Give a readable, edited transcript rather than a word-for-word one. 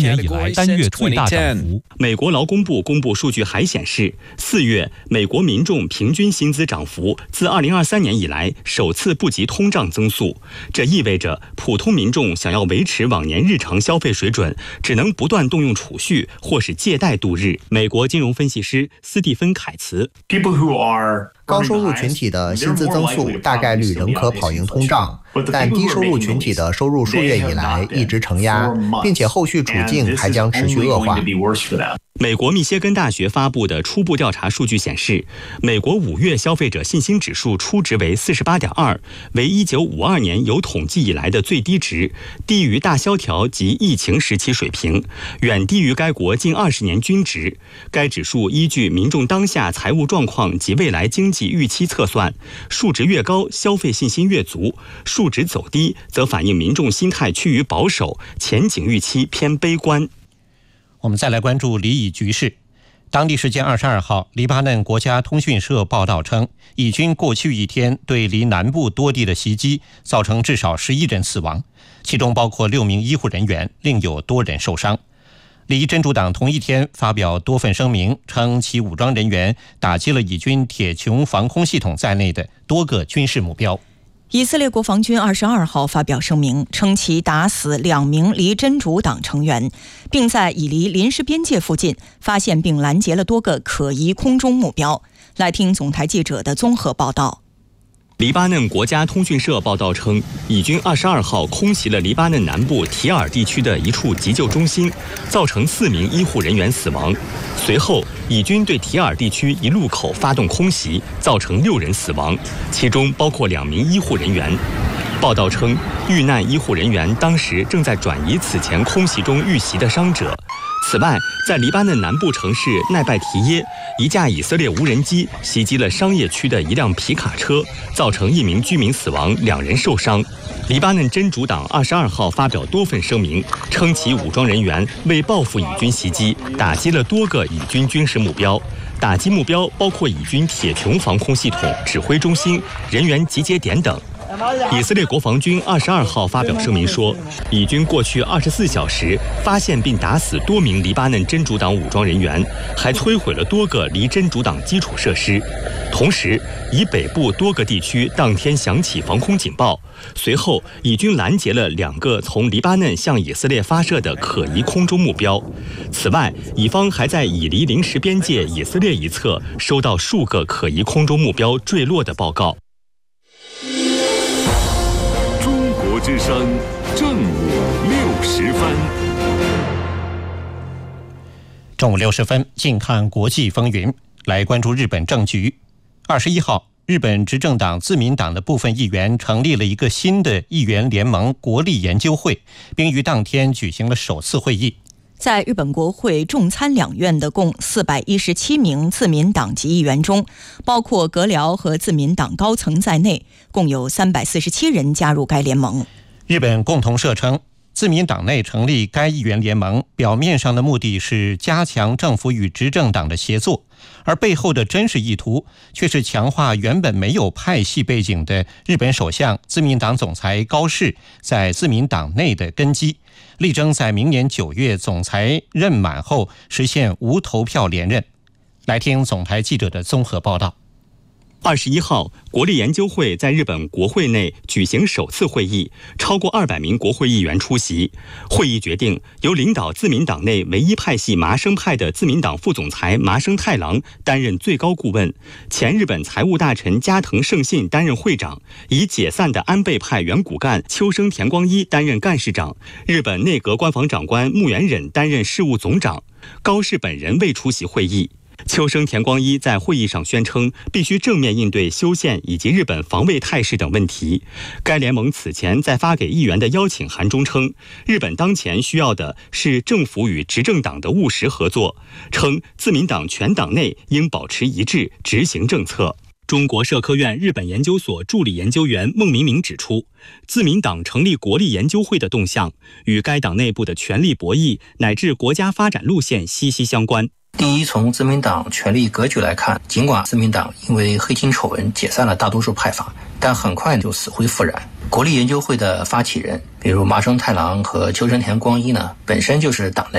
年以来单月最大涨幅。 美国劳工部公布数据还显示，4月美国民众平均薪资涨幅自2023年以来首次不及通胀增速，这意味着普通民众想要维持往年日常消费水准，只能不断动用储蓄或是借贷度日。美国金融分析师斯蒂芬·凯茨， 高收入群体的薪资增速大概率仍可跑赢通胀，但低收入群体的收入数月以来一直承压，并且后续处境还将持续恶化。 美国密歇根大学发布的初步调查数据显示，美国5月消费者信心指数初值为 48.2， 为1952年有统计以来的最低值，低于大萧条及疫情时期水平，远低于该国近20年均值。该指数依据民众当下财务状况及未来经济预期测算，数值越高，消费信心越足；数值走低，则反映民众心态趋于保守，前景预期偏悲观。 我们再来关注黎以局势。当地时间22号，黎巴嫩国家通讯社报道称，以军过去一天对黎南部多地的袭击，造成至少11人死亡，其中包括6名医护人员，另有多人受伤。黎真主党同一天发表多份声明，称其武装人员打击了以军铁穹防空系统在内的多个军事目标。 以色列国防军22号发表声明，称其打死2名黎真主党成员，并在以黎临时边界附近发现并拦截了多个可疑空中目标。来听总台记者的综合报道。 黎巴嫩国家通讯社报道称，以军22号空袭了黎巴嫩南部提尔地区的一处急救中心，造成4名医护人员死亡。随后，以军对提尔地区一路口发动空袭，造成6人死亡，其中包括2名医护人员。报道称，遇难医护人员当时正在转移此前空袭中遇袭的伤者。此外，在黎巴嫩南部城市奈拜提耶，一架以色列无人机袭击了商业区的一辆皮卡车，造成1名居民死亡，2人受伤。黎巴嫩真主党22号发表多份声明，称其武装人员为报复以军袭击，打击了多个以军军事目标。打击目标包括以军铁穹防空系统、指挥中心、人员集结点等。以色列国防军22号发表声明说，以军过去24小时发现并打死多名黎巴嫩真主党武装人员，还摧毁了多个黎真主党基础设施。同时，以北部多个地区当天响起防空警报。随后，以军拦截了2个从黎巴嫩向以色列发射的可疑空中目标。此外，以方还在以黎临时边界以色列一侧收到数个可疑空中目标坠落的报告。 中国之声正午60分。 中午60分，近看国际风云，来关注日本政局。21号，日本执政党自民党的部分议员成立了一个新的议员联盟国立研究会，并于当天举行了首次会议。 在日本国会众参两院的共417名自民党籍议员中，包括阁僚和自民党高层在内，共有347人加入该联盟。 日本共同社称，自民党内成立该议员联盟，表面上的目的是加强政府与执政党的协作，而背后的真实意图却是强化原本没有派系背景的日本首相、自民党总裁高市在自民党内的根基，力争在明年9月总裁任满后实现无投票连任。来听总台记者的综合报道。 21号，国立研究会在日本国会内举行首次会议，超过200名国会议员出席。会议决定由领导自民党内唯一派系麻生派的自民党副总裁麻生太郎担任最高顾问，前日本财务大臣加藤胜信担任会长，以解散的安倍派原骨干秋生田光一担任干事长，日本内阁官房长官木原忍担任事务总长。高市本人未出席会议。秋生田光一在会议上宣称，必须正面应对修宪以及日本防卫态势等问题。该联盟此前在发给议员的邀请函中称，日本当前需要的是政府与执政党的务实合作，称自民党全党内应保持一致，执行政策。中国社科院日本研究所助理研究员孟明明指出，自民党成立国立研究会的动向与该党内部的权力博弈乃至国家发展路线息息相关。 第一，从自民党权力格局来看，尽管自民党因为黑金丑闻解散了大多数派阀，但很快就死灰复燃。国立研究会的发起人，比如麻生太郎和秋生田光一呢，本身就是党内